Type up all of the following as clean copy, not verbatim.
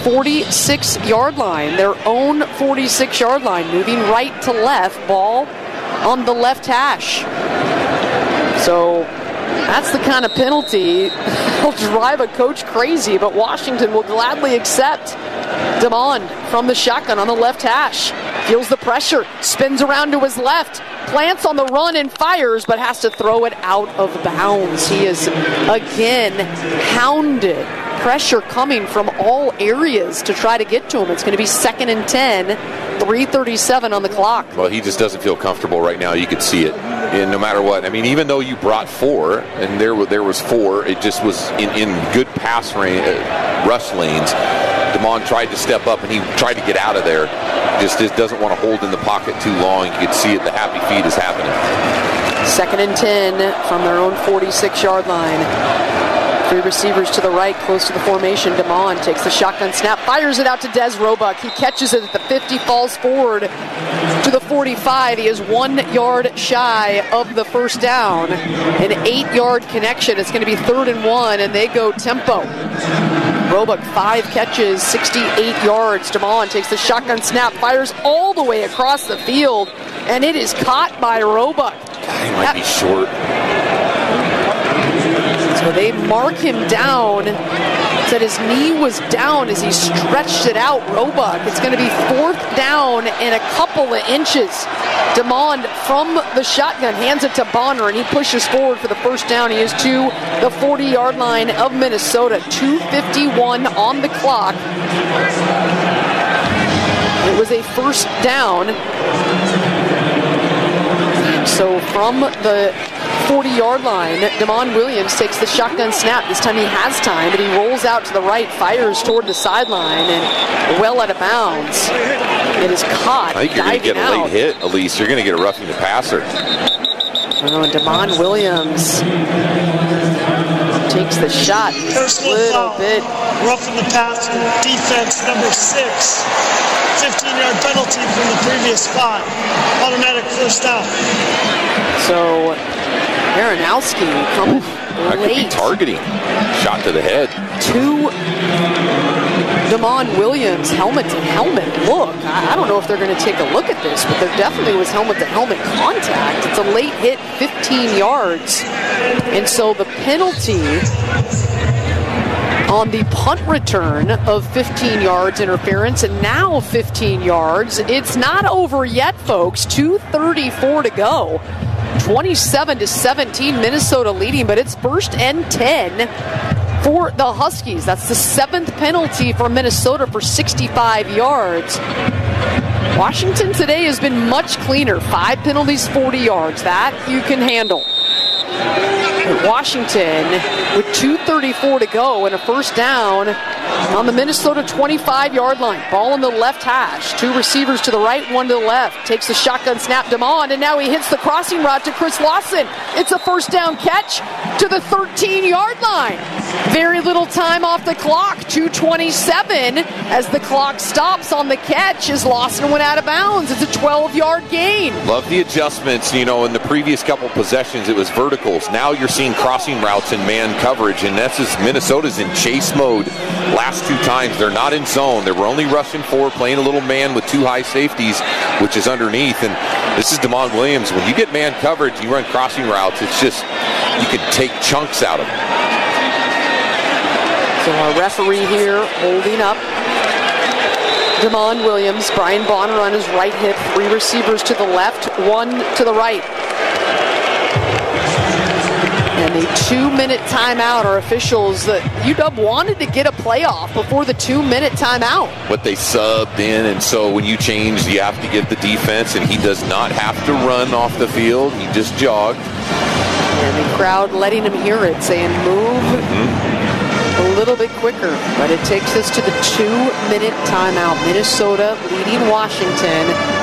46-yard line, their own 46-yard line, moving right to left, ball on the left hash. So that's the kind of penalty that'll drive a coach crazy, but Washington will gladly accept. DeMond from the shotgun on the left hash. Feels the pressure, spins around to his left, plants on the run and fires, but has to throw it out of bounds. He is again hounded. Pressure coming from all areas to try to get to him. It's going to be 2nd and 10, 3:37 on the clock. Well, he just doesn't feel comfortable right now. You could see it. And no matter what, I mean, even though you brought 4, and there was 4, it just was in good pass range, rush lanes. DeMond tried to step up, and he tried to get out of there. Just doesn't want to hold in the pocket too long. You could see it. The happy feet is happening. 2nd and 10 from their own 46-yard line. 3 receivers to the right, close to the formation. DeMond takes the shotgun snap, fires it out to Des Roebuck. He catches it at the 50, falls forward to the 45. He is 1 yard shy of the first down. An 8-yard connection. It's going to be 3rd and 1, and they go tempo. Roebuck, 5 catches, 68 yards. DeMond takes the shotgun snap, fires all the way across the field, and it is caught by Roebuck. He might be short. So they mark him down. Said his knee was down as he stretched it out. Roebuck. It's going to be 4th down and a couple of inches. DeMond from the shotgun hands it to Bonner, and he pushes forward for the first down. He is to the 40-yard line of Minnesota. 2:51 on the clock. It was a first down. So from the 40-yard line, Demond Williams takes the shotgun snap. This time he has time, but he rolls out to the right, fires toward the sideline, and well out of bounds. It is caught. I think you're going to get a late hit, Elise. You're going to get a roughing the passer. Oh, and Demond Williams takes the shot a little bit. Roughing the passer, defense number 6. 15-yard penalty from the previous spot. Automatic first down. So Baranowski coming late. Could be targeting. Shot to the head. To Demond Williams, helmet to helmet look. I don't know if they're going to take a look at this, but there definitely was helmet to helmet contact. It's a late hit, 15 yards. And so the penalty on the punt return of 15 yards interference, and now 15 yards. It's not over yet, folks. 2:34 to go. 27-17, Minnesota leading, but it's 1st and 10 for the Huskies. That's the 7th penalty for Minnesota for 65 yards. Washington today has been much cleaner. 5 penalties, 40 yards. That you can handle. Washington with 2:34 to go and a first down on the Minnesota 25-yard line. Ball on the left hash. 2 receivers to the right, 1 to the left. Takes the shotgun snap, Demond, and now he hits the crossing route to Chris Lawson. It's a first down catch to the 13-yard line. Very little time off the clock. 2:27 as the clock stops on the catch as Lawson went out of bounds. It's a 12-yard gain. Love the adjustments. You know, in the previous couple possessions, it was verticals. Now you're seeing crossing routes and man coverage, and that's just Minnesota's in chase mode. Last 2 times, they're not in zone. They were only rushing forward, playing a little man with 2 high safeties, which is underneath. And this is Demond Williams. When you get man coverage, you run crossing routes, it's just, you can take chunks out of them. So our referee here holding up Demond Williams. Brian Bonner on his right hip. 3 receivers to the left, 1 to the right. And the 2-minute timeout. Our officials, UW wanted to get a playoff before the 2-minute timeout. But they subbed in, and so when you change, you have to give the defense, and he does not have to run off the field. He just jogged. And the crowd letting him hear it, saying move a little bit quicker. But it takes us to the 2-minute timeout. Minnesota leading Washington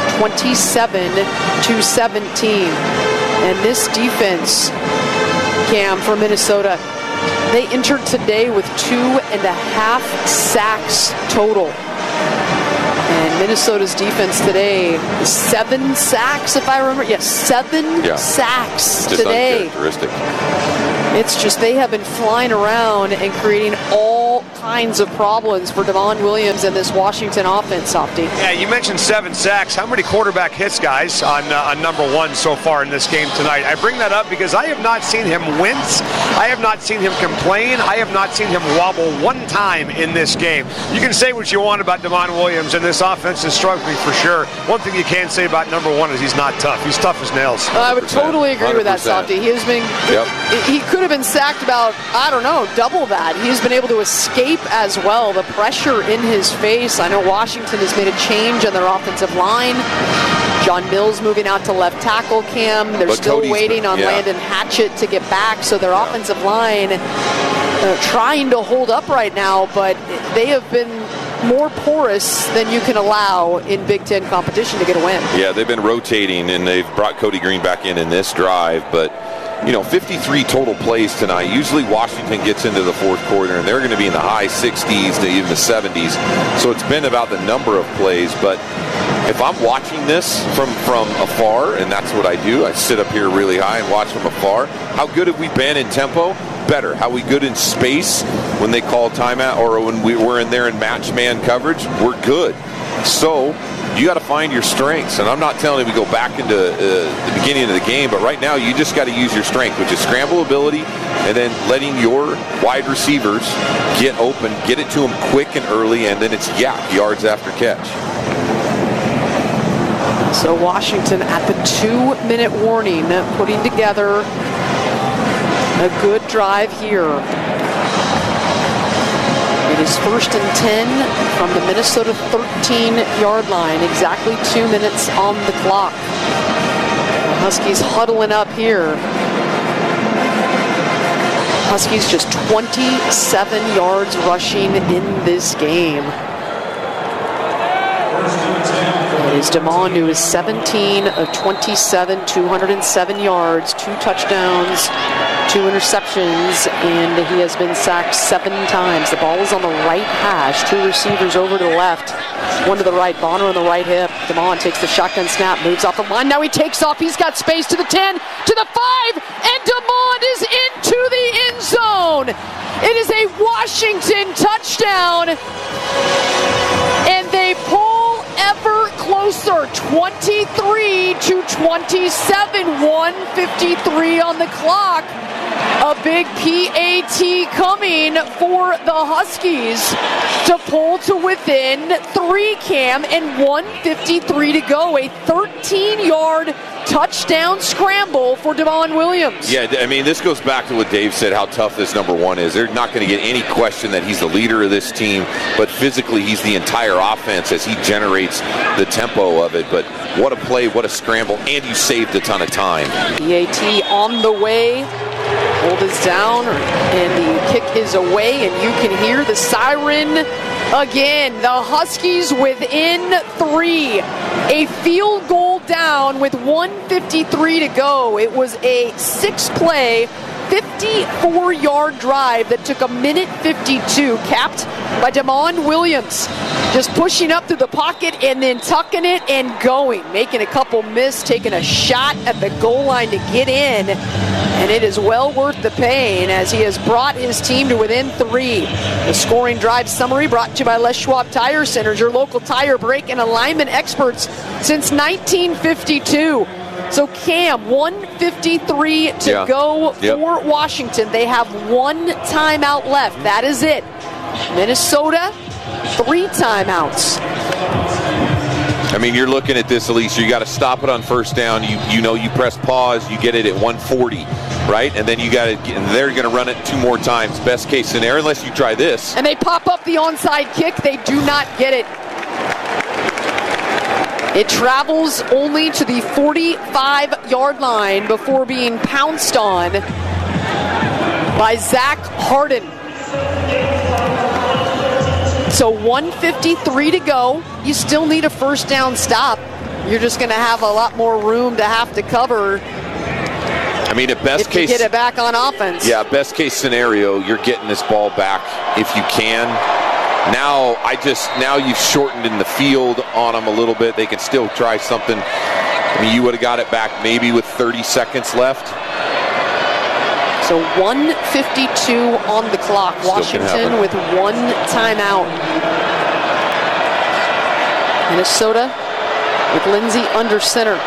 27-17. And this defense, Cam, for Minnesota, they entered today with 2.5 sacks total. And Minnesota's defense today, 7 sacks, if I remember. Yes, 7 sacks just today. Uncharacteristic. It's just they have been flying around and creating all kinds of problems for Devon Williams and this Washington offense, Softy. Yeah, you mentioned 7 sacks. How many quarterback hits, guys, on number 1 so far in this game tonight? I bring that up because I have not seen him wince. I have not seen him complain. I have not seen him wobble one time in this game. You can say what you want about Devon Williams, and this offense is struggling for sure. One thing you can say about number 1 is he's not tough. He's tough as nails. I would totally agree 100%. With that, Softy. He has been, he could have been sacked about, I don't know, double that. He's been able to escape as well. The pressure in his face. I know Washington has made a change on their offensive line. John Mills moving out to left tackle, Cam. They're still waiting on Landon Hatchett to get back, so their offensive line trying to hold up right now, but they have been more porous than you can allow in Big Ten competition to get a win. Yeah, they've been rotating, and they've brought Cody Green back in this drive, but 53 total plays tonight. Usually Washington gets into the fourth quarter, and they're going to be in the high 60s to even the 70s. So it's been about the number of plays. But if I'm watching this from afar, and that's what I do, I sit up here really high and watch from afar, how good have we been in tempo? Better. How we good in space when they call timeout, or when we're in there in match man coverage? We're good. So you got to find your strengths, and I'm not telling you we go back into the beginning of the game, but right now you just got to use your strength, which is scramble ability, and then letting your wide receivers get open, get it to them quick and early, and then it's yards after catch. So Washington at the 2-minute warning, putting together a good drive here. It is 1st and 10 from the Minnesota 13-yard line. Exactly 2 minutes on the clock. The Huskies huddling up here. Huskies just 27 yards rushing in this game. It is Demond, who is 17 of 27, 207 yards, 2 touchdowns, 2 interceptions, and he has been sacked 7 times. The ball is on the right hash. 2 receivers over to the left, 1 to the right. Bonner on the right hip. Demond takes the shotgun snap, moves off the line. Now he takes off. He's got space to the 10, to the 5, and Demond is into the end zone. It is a Washington touchdown, and they pull ever closer, 23 to 27, 1:53 on the clock. A big PAT coming for the Huskies to pull to within 3, Cam, and 1:53 to go. A 13-yard touchdown scramble for Devon Williams. Yeah, I mean, this goes back to what Dave said, how tough this number 1 is. They're not going to get any question that he's the leader of this team, but physically he's the entire offense as he generates the tempo of it. But what a play, what a scramble, and you saved a ton of time. PAT on the way. Hold is down, and the kick is away, and you can hear the siren again. The Huskies within 3. A field goal down with 1:53 to go. It was a 6-play, 54-yard drive that took 1:52, capped by Demond Williams. Just pushing up through the pocket and then tucking it and going. Making a couple miss, taking a shot at the goal line to get in. And it is well worth the pain as he has brought his team to within 3. The scoring drive summary brought to you by Les Schwab Tire Centers, your local tire, brake, and alignment experts since 1952. So Cam, 1:53 to go for Washington. They have 1 timeout left. That is it. Minnesota, 3 timeouts. I mean, you're looking at this, Elise. You got to stop it on first down. You press pause. You get it at 140, right? And then they're going to run it 2 more times. Best case scenario, unless you try this. And they pop up the onside kick. They do not get it. It travels only to the 45-yard line before being pounced on by Zach Harden. So 1:53 to go. You still need a first down stop. You're just going to have a lot more room to have to cover. I mean, at best case, get it back on offense. Yeah, best case scenario, you're getting this ball back if you can. Now you've shortened in the field on them a little bit. They can still try something. I mean, you would have got it back maybe with 30 seconds left. So 1:52 on the clock. Washington with one timeout. Minnesota with Lindsey under center.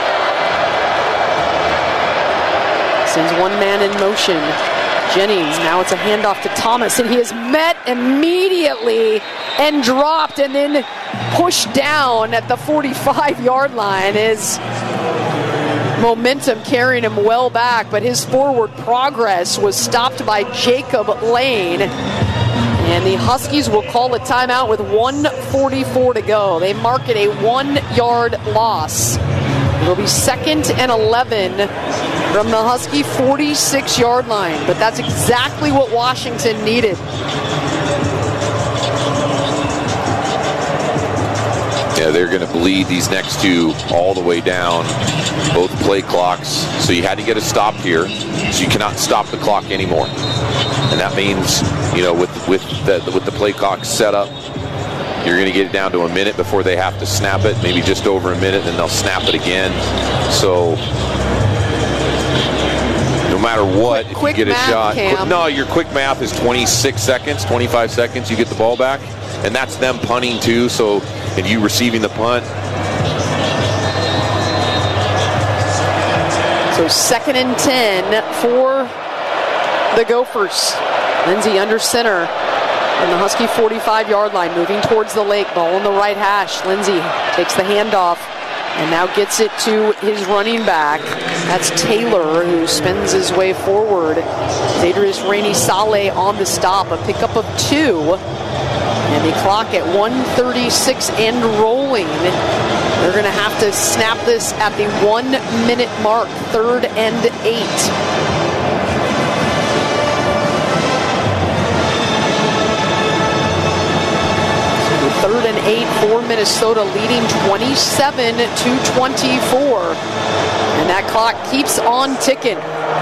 Sends one man in motion. Jennings, now it's a handoff to Thomas, and he is met immediately and dropped and then pushed down at the 45-yard line. His momentum carrying him well back, but his forward progress was stopped by Jacob Lane. And the Huskies will call a timeout with 1:44 to go. They mark it a 1-yard loss. It'll be 2nd and 11 from the Husky 46-yard line, but that's exactly what Washington needed. Yeah, they're going to bleed these next two all the way down, both play clocks. So you had to get a stop here, so you cannot stop the clock anymore. And that means, you know, with the play clock set up, you're going to get it down to a minute before they have to snap it, maybe just over a minute, then they'll snap it again. So no matter what, if you get a shot. No, your quick math is 26 seconds, 25 seconds, you get the ball back. And that's them punting too, so, and you receiving the punt. So 2nd and 10 for the Gophers. Lindsey under center. And the Husky 45-yard line, moving towards the lake. Ball on the right hash. Lindsey takes the handoff and now gets it to his running back. That's Taylor, who spins his way forward. Zadarius Rainey-Saleh on the stop. A pickup of 2. And the clock at 1:36 and rolling. They're going to have to snap this at the 1-minute mark. 3rd and 8. 3rd and 8 for Minnesota, leading 27-24. And that clock keeps on ticking.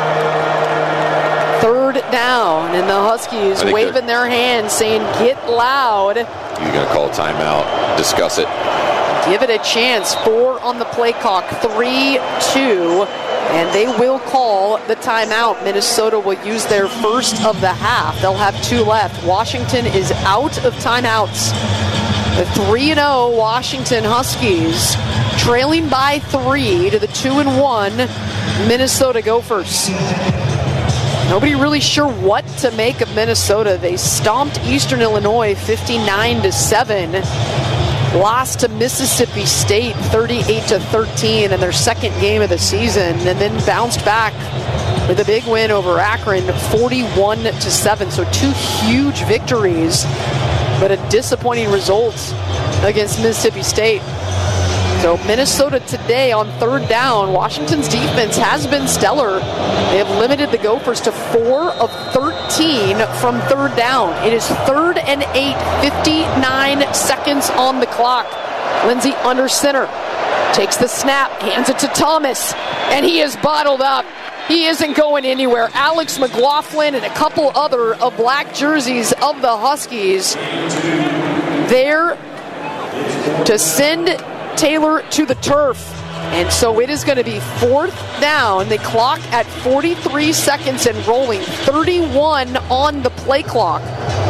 3rd down, and the Huskies waving their hands, saying, "Get loud." You're going to call a timeout. Discuss it. Give it a chance. 4 on the play clock. 3-2. And they will call the timeout. Minnesota will use their first of the half. They'll have 2 left. Washington is out of timeouts. The 3-0 Washington Huskies trailing by 3 to the 2-1 Minnesota Gophers. Nobody really sure what to make of Minnesota. They stomped Eastern Illinois 59-7. Lost to Mississippi State 38-13 in their second game of the season, and then bounced back with a big win over Akron 41-7. So 2 huge victories, but a disappointing result against Mississippi State. So Minnesota today on 3rd down. Washington's defense has been stellar. They have limited the Gophers to 4 of 13 from 3rd down. It is 3rd and 8, 59 seconds on the clock. Lindsey under center, takes the snap, hands it to Thomas, and he is bottled up. He isn't going anywhere. Alex McLaughlin and a couple other of black jerseys of the Huskies there to send Taylor to the turf. And so it is going to be 4th down. The clock at 43 seconds and rolling. 31 on the play clock.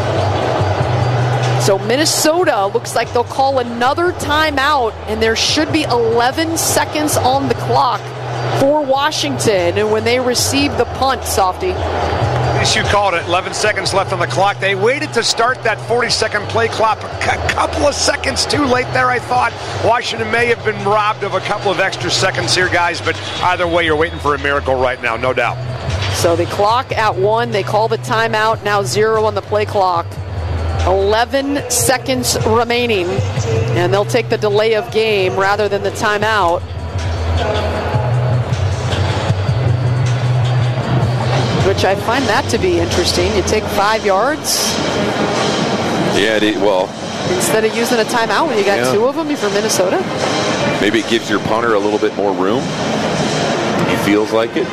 So Minnesota looks like they'll call another timeout, and there should be 11 seconds on the clock for Washington. And when they receive the punt, Softy. You called it. 11 seconds left on the clock. They waited to start that 40-second play clock a couple of seconds too late there, I thought. Washington may have been robbed of a couple of extra seconds here, guys, but either way, you're waiting for a miracle right now, no doubt. So the clock at 1, they call the timeout, now 0 on the play clock. 11 seconds remaining, and they'll take the delay of game rather than the timeout. Which I find that to be interesting. You take 5 yards. Yeah, well. Instead of using a timeout when you got 2 of them for Minnesota. Maybe it gives your punter a little bit more room. He feels like it.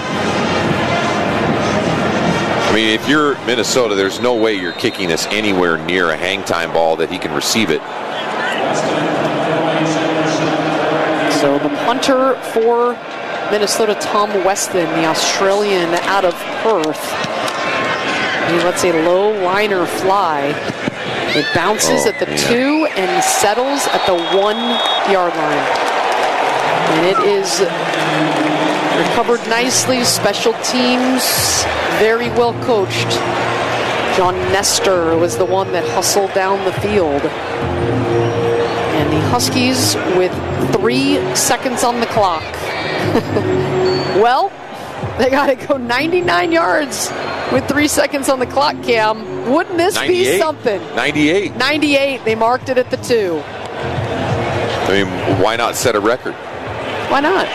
I mean, if you're Minnesota, there's no way you're kicking this anywhere near a hang time ball that he can receive it. So the punter for Minnesota, Tom Weston, the Australian out of Perth. He lets a low liner fly. It bounces at the 2 and settles at the 1 yard line. And it is recovered nicely. Special teams, very well coached. John Nestor was the one that hustled down the field. And the Huskies with 3 seconds on the clock. Well, they got to go 99 yards with 3 seconds on the clock, Cam. Wouldn't this be something? 98. 98. They marked it at the 2. I mean, why not set a record? Why not?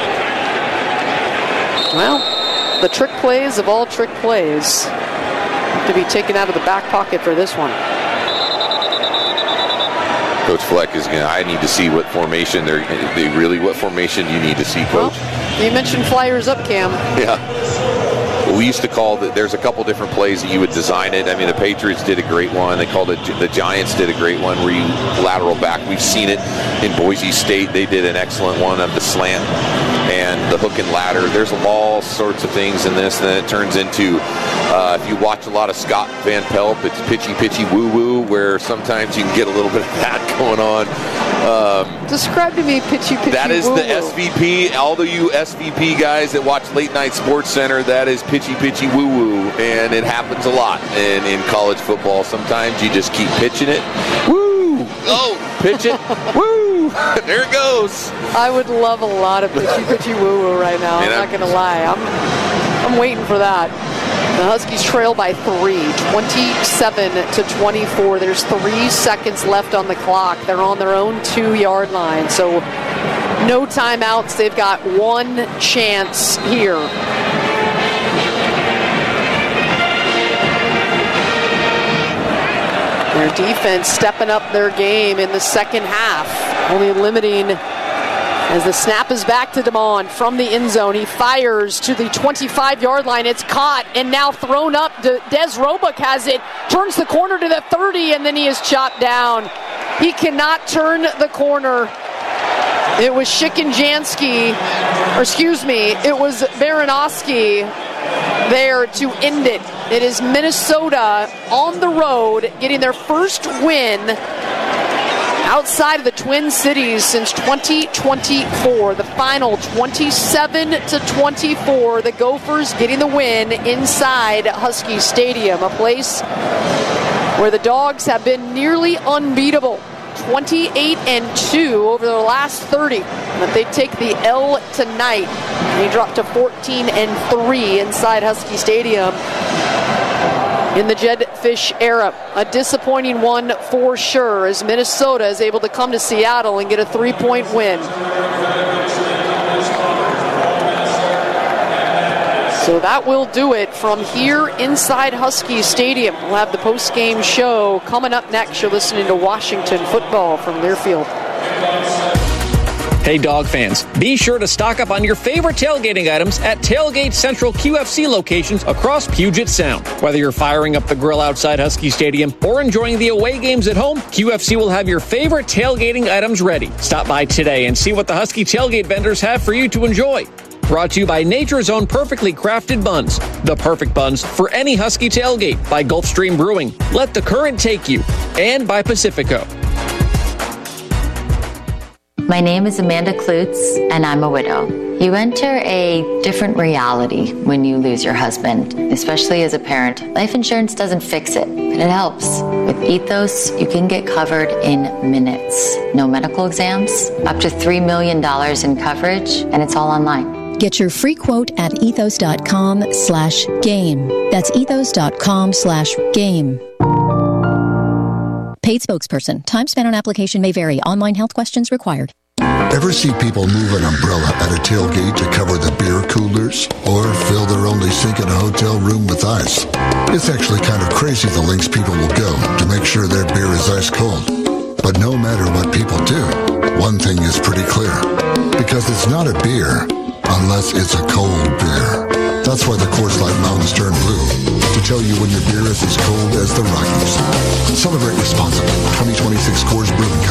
Well, the trick plays of all trick plays to be taken out of the back pocket for this one. Coach Fleck is going to, I need to see what formation what formation do you need to see, Coach? Well, you mentioned flyers up, Cam. Yeah. We used to call that. There's a couple different plays that you would design it. I mean, the Patriots did a great one. They called it. The Giants did a great one where you lateral back. We've seen it in Boise State. They did an excellent one of the slant and the hook and ladder. There's all sorts of things in this. And then it turns into, if you watch a lot of Scott Van Pelt, it's pitchy woo woo, where sometimes you can get a little bit of that going on. Describe to me pitchy That is woo-woo. the SVP. All of you SVP guys that watch Late Night Sports Center, that is pitchy woo woo, and it happens a lot in college football. Sometimes you just keep pitching it. Woo! Oh, pitch it. Woo! There it goes. I would love a lot of pitchy woo woo right now. I'm not going to lie. I'm waiting for that. The Huskies trail by 3, 27-24. There's 3 seconds left on the clock. They're on their own 2-yard line. So no timeouts. They've got one chance here. Their defense stepping up their game in the second half. Only limiting as the snap is back to Damon from the end zone. He fires to the 25-yard line. It's caught and now thrown up. Des Roebuck has it, turns the corner to the 30, and then he is chopped down. He cannot turn the corner. It was Shikanjansky, it was Baranowski there to end it. It is Minnesota on the road getting their first win outside of the Twin Cities since 2024. The final 27-24. The Gophers getting the win inside Husky Stadium, a place where the Dogs have been nearly unbeatable. 28-2 over the last 30. But they take the L tonight. They drop to 14-3 inside Husky Stadium in the Jedd Fisch era. A disappointing one for sure, as Minnesota is able to come to Seattle and get a 3-point win. So that will do it from here inside Husky Stadium. We'll have the post-game show coming up next. You're listening to Washington Football from Learfield. Hey, Dog fans, be sure to stock up on your favorite tailgating items at Tailgate Central QFC locations across Puget Sound. Whether you're firing up the grill outside Husky Stadium or enjoying the away games at home, QFC will have your favorite tailgating items ready. Stop by today and see what the Husky tailgate vendors have for you to enjoy. Brought to you by Nature's Own Perfectly Crafted Buns. The perfect buns for any Husky tailgate. By Gulfstream Brewing. Let the current take you. And by Pacifico. My name is Amanda Klutz, and I'm a widow. You enter a different reality when you lose your husband, especially as a parent. Life insurance doesn't fix it, but it helps. With Ethos, you can get covered in minutes. No medical exams, up to $3 million in coverage, and it's all online. Get your free quote at ethos.com/game. That's ethos.com/game. Paid spokesperson. Time spent on application may vary. Online health questions required. Ever see people move an umbrella at a tailgate to cover the beer coolers? Or fill their only sink in a hotel room with ice? It's actually kind of crazy the lengths people will go to make sure their beer is ice cold. But no matter what people do, one thing is pretty clear. Because it's not a beer unless it's a cold beer. That's why the Coors Light mountains turn blue, to tell you when your beer is as cold as the Rockies. Celebrate responsibly. 2026 Coors Brewing Company.